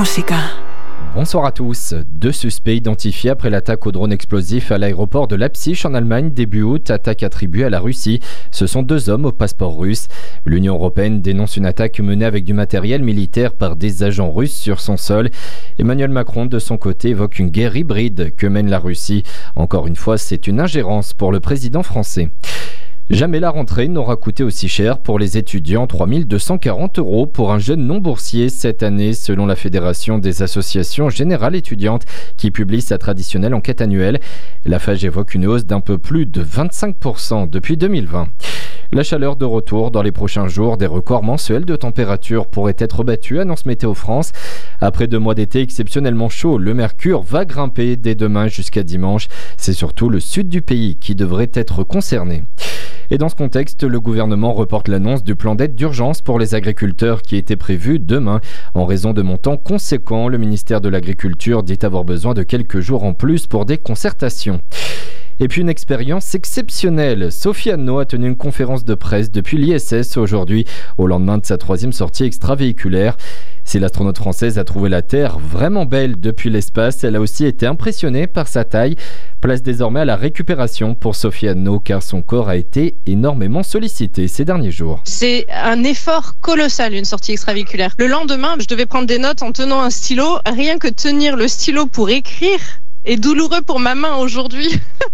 Música. Bonsoir à tous. 2 suspects identifiés après l'attaque au drone explosif à l'aéroport de Leipzig en Allemagne début août, attaque attribuée à la Russie. Ce sont 2 hommes au passeport russe. L'Union européenne dénonce une attaque menée avec du matériel militaire par des agents russes sur son sol. Emmanuel Macron, de son côté, évoque une guerre hybride que mène la Russie. Encore une fois, c'est une ingérence pour le président français. Jamais la rentrée n'aura coûté aussi cher pour les étudiants, 3 240 € pour un jeune non boursier cette année, selon la Fédération des associations générales étudiantes qui publie sa traditionnelle enquête annuelle. La FAGE évoque une hausse d'un peu plus de 25% depuis 2020. La chaleur de retour dans les prochains jours, des records mensuels de température pourraient être battus, annonce Météo France. Après 2 mois d'été exceptionnellement chauds, le mercure va grimper dès demain jusqu'à dimanche. C'est surtout le sud du pays qui devrait être concerné. Et dans ce contexte, le gouvernement reporte l'annonce du plan d'aide d'urgence pour les agriculteurs qui était prévu demain. En raison de montants conséquents, le ministère de l'Agriculture dit avoir besoin de quelques jours en plus pour des concertations. Et puis une expérience exceptionnelle. Sophie Anneau a tenu une conférence de presse depuis l'ISS aujourd'hui, au lendemain de sa 3e sortie extravéhiculaire. Si l'astronaute française a trouvé la Terre vraiment belle depuis l'espace, elle a aussi été impressionnée par sa taille. Place désormais à la récupération pour Sophie Anneau, car son corps a été énormément sollicité ces derniers jours. C'est un effort colossal, une sortie extravéhiculaire. Le lendemain, je devais prendre des notes en tenant un stylo. Rien que tenir le stylo pour écrire est douloureux pour ma main aujourd'hui.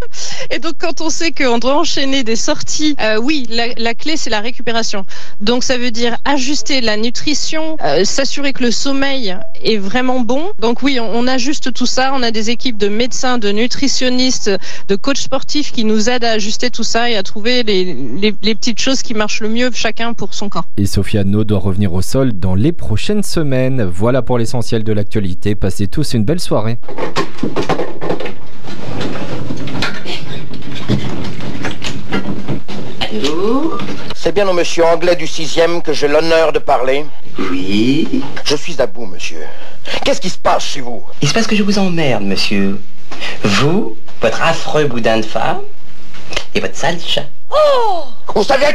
Et donc quand on sait qu'on doit enchaîner des sorties, oui, la clé c'est la récupération. Donc ça veut dire ajuster la nutrition, s'assurer que le sommeil est vraiment bon. Donc oui, on ajuste tout ça. On a des équipes de médecins, de nutritionnistes, de coachs sportifs qui nous aident à ajuster tout ça et à trouver les petites choses qui marchent le mieux chacun pour son corps. Et Sophie Anneau doit revenir au sol dans les prochaines semaines. Voilà pour l'essentiel de l'actualité. Passez tous une belle soirée. Allô ? C'est bien au monsieur Anglais du 6e que j'ai l'honneur de parler. Oui. Je suis à bout, monsieur. Qu'est-ce qui se passe chez vous ? Il se passe que je vous emmerde, monsieur. Vous, votre affreux boudin de femme et votre sale chat. Oh ! Vous savez à